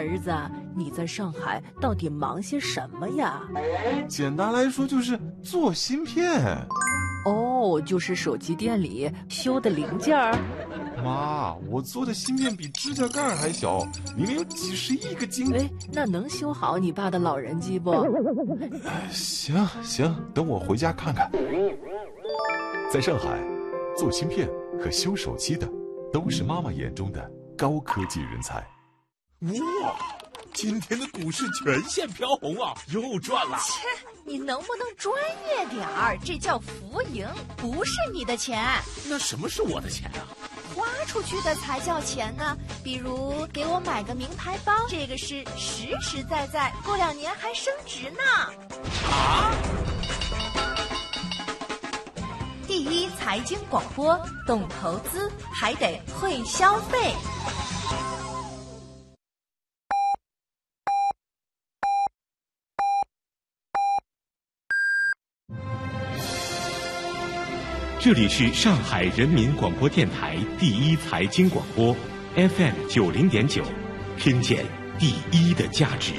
儿子，你在上海到底忙些什么呀？ 简单来说就是做芯片。 哦，就是手机店里修的零件儿。 妈，我做的芯片比指甲盖还小，里面有几十亿个晶。 哎，那能修好你爸的老人机不？ 行，等我回家看看。 在上海，做芯片和修手机的都是妈妈眼中的高科技人才。 哇，今天的股市全线飘红啊，又赚了。 切，你能不能专业点儿？这叫浮盈，不是你的钱。 那什么是我的钱啊？ 花出去的才叫钱呢。比如给我买个名牌包，这个是实实在在，过2年还升值呢。 啊！ 第一财经广播，懂投资还得会消费。 这里是上海人民广播电台第一财经广播 FM 90.9，听见第一的价值。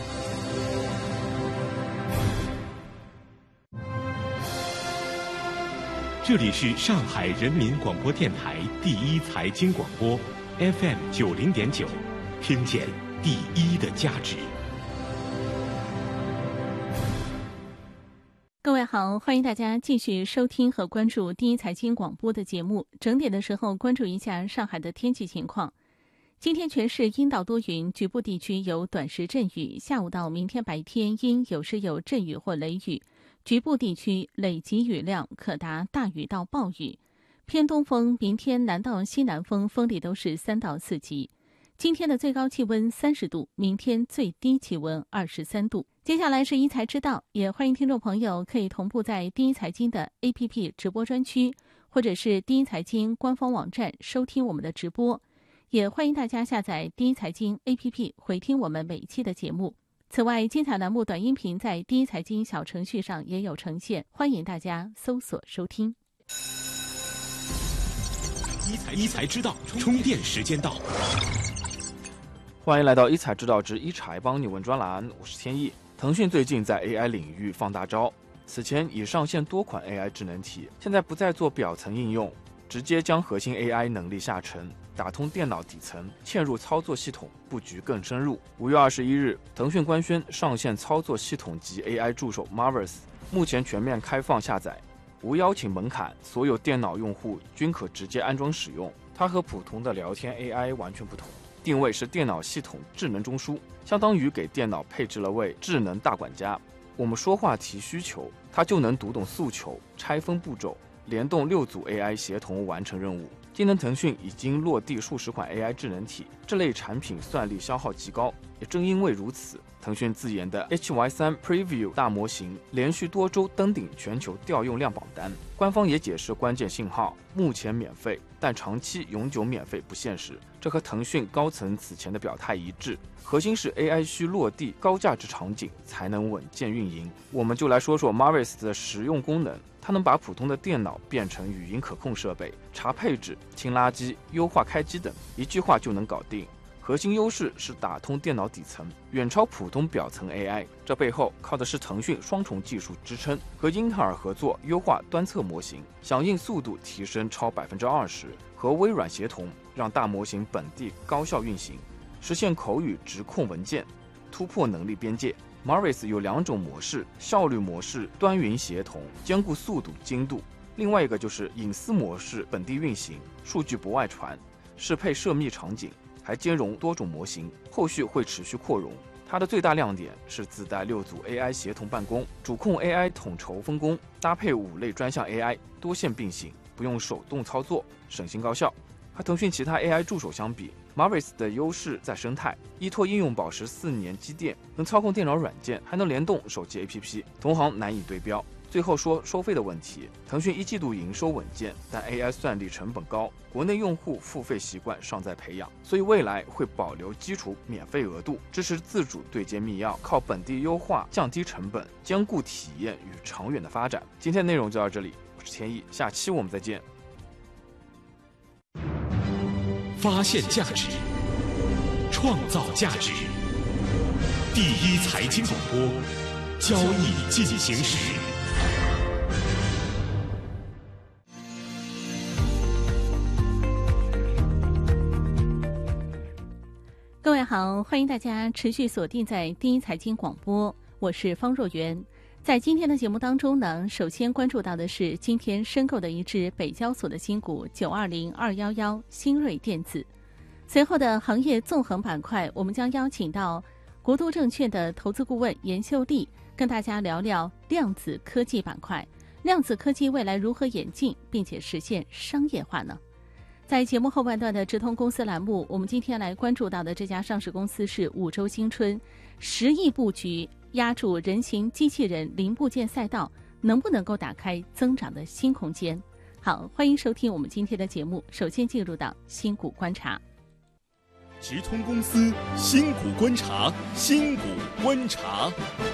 这里是上海人民广播电台第一财经广播 FM 90.9，听见第一的价值。 各位好，欢迎大家继续收听和关注第一财经广播的节目。整点的时候关注一下上海的天气情况。今天全市阴到多云，局部地区有短时阵雨，下午到明天白天阴有时有阵雨或雷雨，局部地区累积雨量可达大雨到暴雨。偏东风，明天南到西南风，风力都是3到4级。今天的最高气温30度，明天最低气温23度。接下来是一财知道，也欢迎听众朋友可以同步在第一财经的 APP 直播专区，或者是第一财经官方网站收听我们的直播。也欢迎大家下载第一财经 APP 回听我们每一期的节目。此外，精彩栏目短音频在第一财经小程序上也有呈现，欢迎大家搜索收听。 一财知道，充电时间到。 欢迎来到一财知道之一财帮你问专栏，我是天意。腾讯最近在 AI 领域放大招，此前已上线多款 AI 智能体，现在不再做表层应用，直接将核心 AI 能力下沉，打通电脑底层，嵌入操作系统，布局更深入。5月21日，腾讯官宣上线操作系统及 AI 助手 Marvis， 目前全面开放下载，无邀请门槛，所有电脑用户均可直接安装使用。它和普通的聊天 AI 完全不同，定位是电脑系统智能中枢，相当于给电脑配置了位智能大管家。我们说话提需求，它就能读懂诉求，拆分步骤，联动6组 AI 协同完成任务。今年腾讯已经落地数十款 AI 智能体，这类产品算力消耗极高。也正因为如此，腾讯自研的 HY3 Preview 大模型连续多周登顶全球调用量榜单。官方也解释关键信号，目前免费，但长期永久免费不现实。这和腾讯高层此前的表态一致，核心是 AI 需落地高价值场景才能稳健运营。我们就来说说 Marvis 的实用功能。它能把普通的电脑变成语音可控设备，查配置、清垃圾、优化开机等，一句话就能搞定。核心优势是打通电脑底层，远超普通表层 AI。这背后靠的是腾讯双重技术支撑，和英特尔合作优化端侧模型，响应速度提升超20%，和微软协同让大模型本地高效运行，实现口语直控文件，突破能力边界。Marvis 有2种模式，效率模式端云协同，兼顾速度精度；另外一个就是隐私模式，本地运行，数据不外传，适配涉密场景，还兼容多种模型，后续会持续扩容。它的最大亮点是自带6组 AI 协同办公，主控 AI 统筹分工，搭配5类专项 AI 多线并行，不用手动操作，省心高效。和腾讯其他 AI 助手相比，Marvis 的优势在生态，依托应用保持4年积淀，能操控电脑软件，还能联动手机 APP， 同行难以对标。最后说收费的问题，腾讯1季度营收稳健，但 AI 算力成本高，国内用户付费习惯尚在培养，所以未来会保留基础免费额度，支持自主对接密钥，靠本地优化降低成本，兼顾体验与长远的发展。今天内容就到这里，我是天意，下期我们再见。 发现价值， 创造价值。第一财经广播，交易进行时。 各位好，欢迎大家持续锁定在第一财经广播，我是方若元。在今天的节目当中呢，首先关注到的是今天申购的一只北交所的新股920211新锐电子。随后的行业纵横板块，我们将邀请到国都证券的投资顾问严秀丽，跟大家聊聊量子科技板块。量子科技未来如何演进，并且实现商业化呢？在节目后半段的直通公司栏目，我们今天来关注到的这家上市公司是五洲新春，10亿布局压住人形机器人零部件赛道，能不能够打开增长的新空间？好，欢迎收听我们今天的节目。首先进入到新股观察。 直通公司新股观察，新股观察。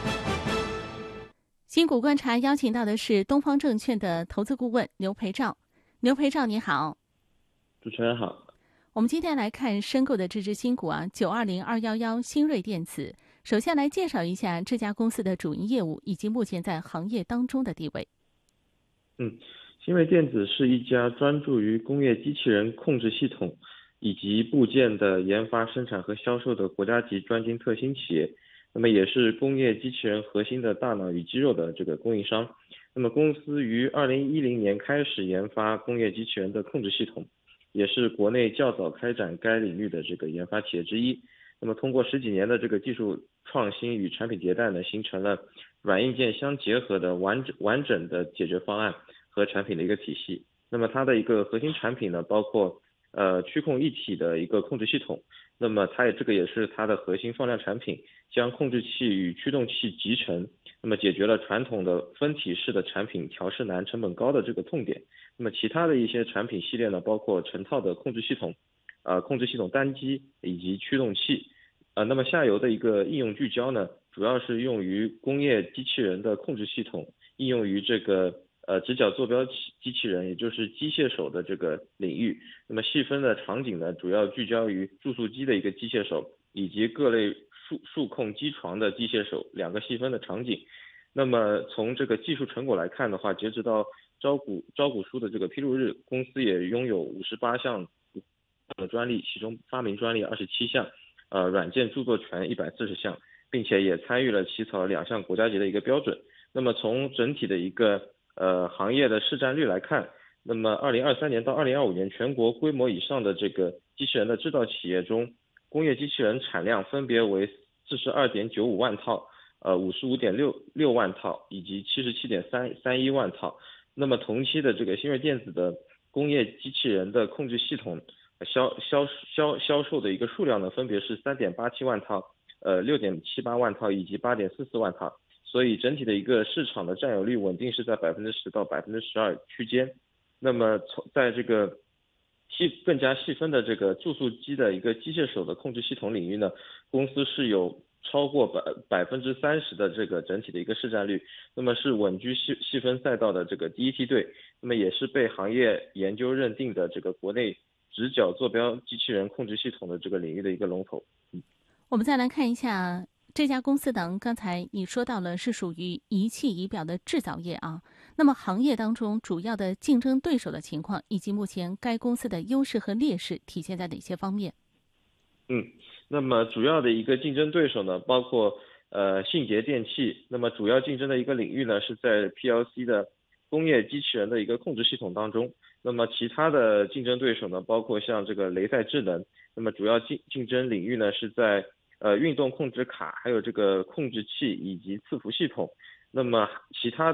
新股观察邀请到的是东方证券的投资顾问刘培照。刘培照，你好。 主持人好。 我们今天来看申购的这只新股920211新锐电子。首先来介绍一下这家公司的主营业务以及目前在行业当中的地位。 新锐电子是一家专注于工业机器人控制系统以及部件的研发、生产和销售的国家级专精特新企业，那么也是工业机器人核心的大脑与肌肉的这个供应商。那么公司于2010年开始研发工业机器人的控制系统，也是国内较早开展该领域的这个研发企业之一。那么通过10几年的这个技术创新与产品迭代呢，形成了软硬件相结合的完整的解决方案和产品的一个体系。那么它的一个核心产品呢，包括驱控一体的一个控制系统。那么这个也是它的核心放量产品，将控制器与驱动器集成，那么解决了传统的分体式的产品调试难、成本高的这个痛点。那么其他的一些产品系列呢，包括成套的控制系统、控制系统单机以及驱动器。那么下游的一个应用聚焦呢，主要是用于工业机器人的控制系统，应用于这个直角坐标机器人，也就是机械手的这个领域。那么细分的场景呢，主要聚焦于注塑机的一个机械手，以及各类数控机床的机械手两个细分的场景。那么从这个技术成果来看的话，截止到招股书的这个披露日，公司也拥有58项的专利，其中发明专利27项，软件著作权140项，并且也参与了起草2项国家级的一个标准。那么从整体的一个行业的市占率来看，那么2023年到2025年全国规模以上的这个机器人的制造企业中，工业机器人产量分别为42.95万套、55.66万套以及77.31万套。那么同期的这个新锐电子的工业机器人的控制系统销售的一个数量呢，分别是3.87万套、6.78万套以及8.44万套。所以整体的一个市场的占有率稳定是在10%到12%区间。那么在这个更加细分的这个注塑机的一个机械手的控制系统领域呢，公司是有超过30%的这个整体的一个市占率，那么是稳居细分赛道的这个第一梯队，那么也是被行业研究认定的这个国内直角坐标机器人控制系统的这个领域的一个龙头。 我们再来看一下这家公司呢，刚才你说到了是属于仪器仪表的制造业啊。那么行业当中主要的竞争对手的情况，以及目前该公司的优势和劣势体现在哪些方面？ 那么主要的一个竞争对手呢，包括信捷电器。那么主要竞争的一个领域呢，是在 PLC 的工业机器人的一个控制系统当中。那么其他的竞争对手呢，包括像这个雷赛智能。那么主要竞争领域呢，是在运动控制卡，还有这个控制器以及伺服系统。那么其他